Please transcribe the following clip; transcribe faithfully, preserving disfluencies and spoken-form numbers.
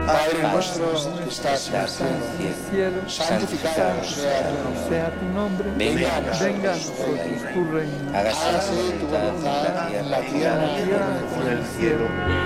Padre nuestro que estás en el el cielo, cielo, santificado sea tu nombre. sea tu nombre, Venga a nosotros venga a nosotros tu reino. Hágase tu voluntad en la tierra como en el cielo.